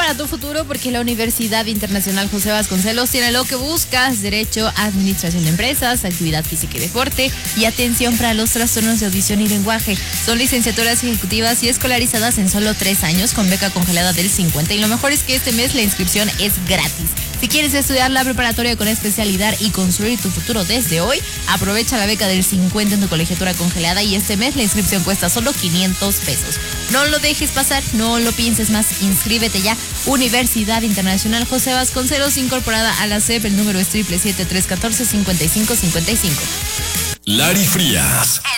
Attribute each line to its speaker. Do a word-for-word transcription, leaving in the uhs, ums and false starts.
Speaker 1: para tu futuro porque la Universidad Internacional José Vasconcelos tiene lo que buscas: derecho, administración de empresas, actividad física y deporte y atención para los trastornos de audición y lenguaje. Son licenciaturas ejecutivas y escolarizadas en solo tres años con beca congelada del cincuenta, y lo mejor es que este mes la inscripción es gratis. Si quieres estudiar la preparatoria con especialidad y construir tu futuro desde hoy, aprovecha la beca del cincuenta en tu colegiatura congelada, y este mes la inscripción cuesta solo quinientos pesos. No lo dejes pasar, no lo pienses más, inscríbete ya. Universidad Internacional José Vasconcelos, incorporada a la S E P. El número es siete siete siete, tres uno cuatro, cinco cinco cinco cinco.
Speaker 2: Lari Frías.